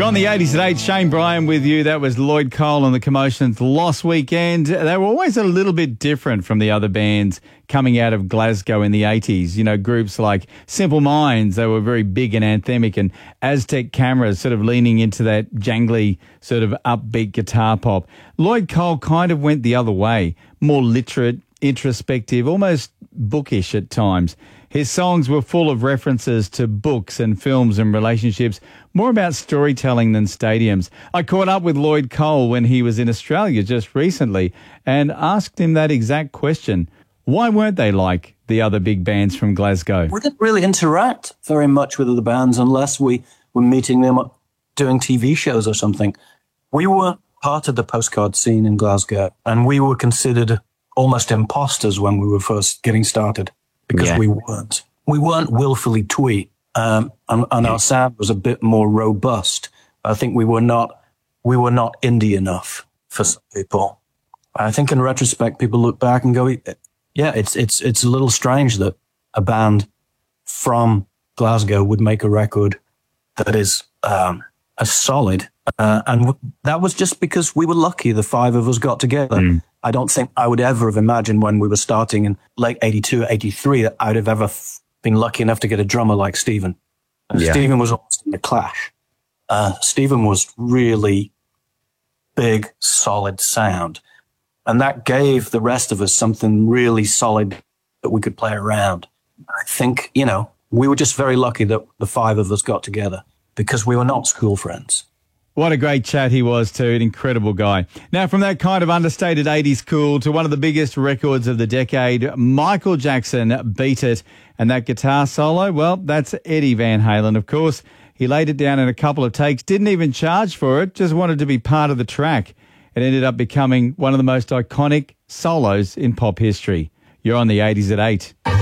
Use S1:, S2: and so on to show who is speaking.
S1: On the 80s at 8, Shane Bryan with you. That was Lloyd Cole and the Commotions' Lost Weekend. They were always a little bit different from the other bands coming out of Glasgow in the 80s. You know, groups like Simple Minds, they were very big and anthemic, and Aztec Cameras sort of leaning into that jangly sort of upbeat guitar pop. Lloyd Cole kind of went the other way, more literate, introspective, almost bookish at times. His songs were full of references to books and films and relationships, more about storytelling than stadiums. I caught up with Lloyd Cole when he was in Australia just recently and asked him that exact question. Why weren't they like the other big bands from Glasgow?
S2: We didn't really interact very much with other bands unless we were meeting them doing TV shows or something. We were part of the postcard scene in Glasgow, and we were considered almost imposters when we were first getting started. Because we weren't willfully twee, and our sound was a bit more robust. I think we were not indie enough for some people. I think in retrospect, people look back and go, yeah, it's a little strange that a band from Glasgow would make a record that is as solid. And that was just because we were lucky. The five of us got together. I don't think I would ever have imagined when we were starting in late 82, 83 that I'd have ever been lucky enough to get a drummer like Stephen. Stephen was almost in the Clash. Stephen was really big, solid sound. And that gave the rest of us something really solid that we could play around. I think, we were just very lucky that the five of us got together because we were not school friends.
S1: What a great chat he was too, an incredible guy. Now, from that kind of understated 80s cool to one of the biggest records of the decade, Michael Jackson, Beat It. And that guitar solo, well, that's Eddie Van Halen, of course. He laid it down in a couple of takes, didn't even charge for it, just wanted to be part of the track. It ended up becoming one of the most iconic solos in pop history. You're on the 80s at 8.